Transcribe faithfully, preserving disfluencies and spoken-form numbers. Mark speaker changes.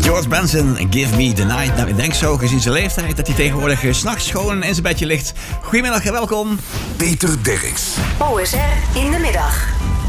Speaker 1: George Benson, Give Me The Night. Nou, ik denk zo, gezien zijn leeftijd, dat hij tegenwoordig 's nachts gewoon in zijn bedje ligt. Goedemiddag en welkom.
Speaker 2: Peter Derks.
Speaker 3: O S R in de middag.